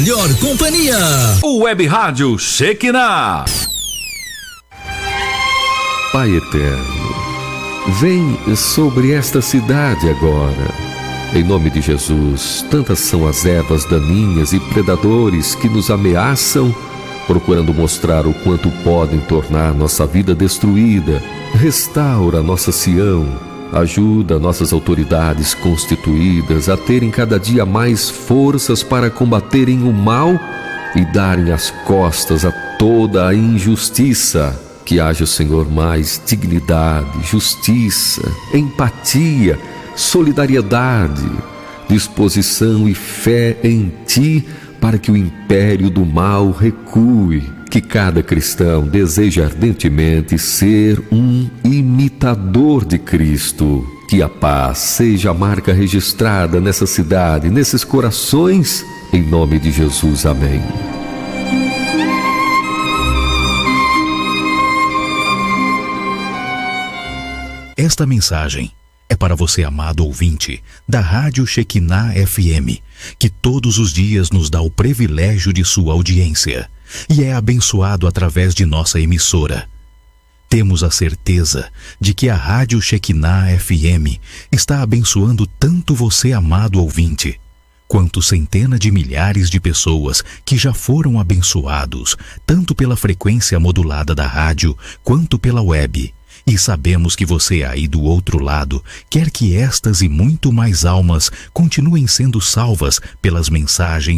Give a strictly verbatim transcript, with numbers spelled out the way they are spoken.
melhor companhia. O Web Rádio Shekinah. Pai eterno, vem sobre esta cidade agora. Em nome de Jesus, tantas são as ervas daninhas e predadores que nos ameaçam, procurando mostrar o quanto podem tornar nossa vida destruída. Restaura nossa Sião, ajuda nossas autoridades constituídas a terem cada dia mais forças para combaterem o mal e darem as costas a toda a injustiça. Que haja, Senhor, mais dignidade, justiça, empatia, solidariedade, disposição e fé em Ti, para que o império do mal recue. Que cada cristão deseje ardentemente ser um imitador de Cristo. Que a paz seja a marca registrada nessa cidade, nesses corações, em nome de Jesus. Amém. Esta mensagem é para você, amado ouvinte da Rádio Shekinah F M, que todos os dias nos dá o privilégio de sua audiência e é abençoado através de nossa emissora. Temos a certeza de que a Rádio Shekinah F M está abençoando tanto você, amado ouvinte, quanto centenas de milhares de pessoas que já foram abençoados, tanto pela frequência modulada da rádio quanto pela web. E sabemos que você aí do outro lado quer que estas e muito mais almas continuem sendo salvas pelas mensagens